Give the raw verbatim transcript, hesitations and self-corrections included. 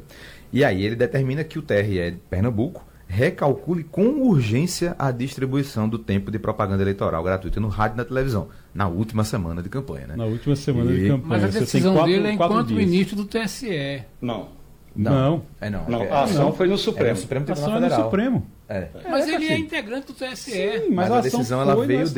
janeiro. E aí ele determina que o T R E de Pernambuco recalcule com urgência a distribuição do tempo de propaganda eleitoral gratuita no rádio e na televisão, na última semana de campanha. Né? Na última semana e... de campanha. Mas a decisão quatro, dele é enquanto dias. ministro do T S E. Não. Não. Não. É não. não. É, a ação não. foi no Supremo. É no Supremo A Tribunal ação é no Federal. Supremo. É. Mas É, ele é Caxi. integrante do T S E. Sim, mas, Mas a, a ação decisão ela foi veio no S